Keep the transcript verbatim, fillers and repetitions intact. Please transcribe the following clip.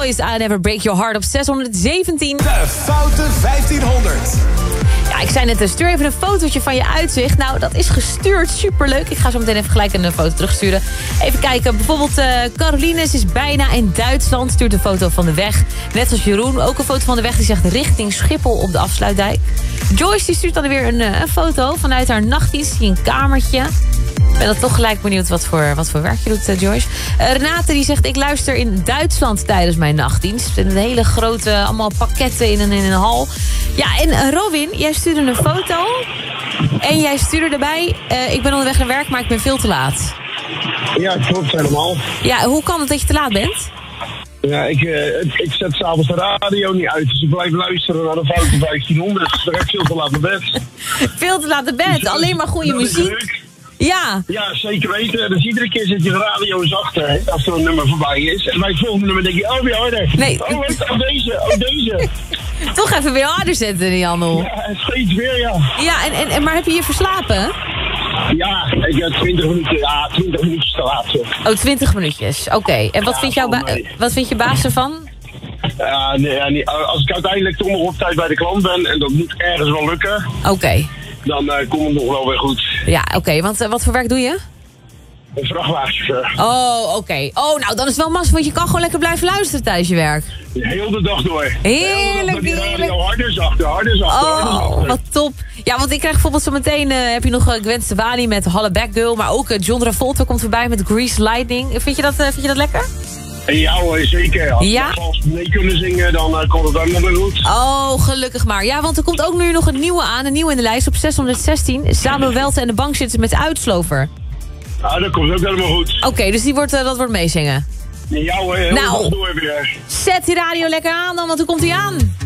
Joyce, I Never Break Your Heart op zeshonderdzeventien. De Foute vijftienhonderd. Ja, ik zei net, stuur even een fotootje van je uitzicht. Nou, dat is gestuurd. Superleuk. Ik ga zo meteen even gelijk een foto terugsturen. Even kijken. Bijvoorbeeld uh, Caroline is bijna in Duitsland. Stuurt een foto van de weg. Net als Jeroen. Ook een foto van de weg die zegt richting Schiphol op de afsluitdijk. Joyce die stuurt dan weer een, een foto vanuit haar nachtdienst. Die een kamertje. Ik ben dan toch gelijk benieuwd wat voor, wat voor werk je doet, uh, Joyce. Uh, Renate die zegt, ik luister in Duitsland tijdens mijn nachtdienst. Een hele grote, allemaal pakketten in een, in een hal. Ja, en uh, Robin, jij stuurde een foto. En jij stuurde erbij, uh, ik ben onderweg naar werk, maar ik ben veel te laat. Ja, klopt helemaal. Ja, hoe kan het dat je te laat bent? Ja, ik, uh, ik zet s'avonds de radio niet uit, dus ik blijf luisteren naar de Foute vijftienhonderd. Dus dan ga ik veel te laat naar bed. Veel te laat naar bed, dus alleen maar goede muziek. Ja. Ja, zeker weten. Dus iedere keer zet je de radio zachter, hè, als er een nummer voorbij is. En bij het volgende nummer denk je, oh, weer harder. Nee. Oh, wat, oh, deze, oh, deze. Toch even weer harder zetten, Janel. Ja, steeds weer, ja. Ja, en, en, maar heb je je verslapen? Ja, ik heb twintig minuten, ja, twintig minuutjes te laat. Zo. Oh, twintig minuutjes. Oké. Okay. En wat, ja, vindt jouw ba- wat vindt je baas ervan? Ja, nee, ja, nee, als ik uiteindelijk toch nog op tijd bij de klant ben, en dat moet ergens wel lukken. Oké. Okay. Dan uh, komt het nog wel weer goed. Ja, oké. Okay. Want uh, wat voor werk doe je? Een vrachtwagenchauffeur. Oh, oké. Okay. Oh, nou, dan is het wel massa, want je kan gewoon lekker blijven luisteren tijdens je werk. Heel de dag door. Heerlijk, die heerlijk. radio harder zachter, harder zachter, oh, harder zachter. Wat top. Ja, want ik krijg bijvoorbeeld zo meteen, uh, heb je nog uh, Gwen Stefani met Halle Back Girl, maar ook uh, John Travolta komt voorbij met Grease Lightning. Vind je dat, uh, vind je dat lekker? Ja hoor, zeker. Als ja? we vals mee kunnen zingen, dan uh, komt het allemaal weer goed. Oh, gelukkig maar. Ja, want er komt ook nu nog een nieuwe aan, een nieuwe in de lijst op zeshonderdzestien. Samuel Welte en de bank zitten met Uitslover. Ja, dat komt ook helemaal goed. Oké, okay, dus die wordt, uh, dat wordt meezingen. Ja hoor, heel nou, door weer. Zet die radio lekker aan dan, want hoe komt hij aan?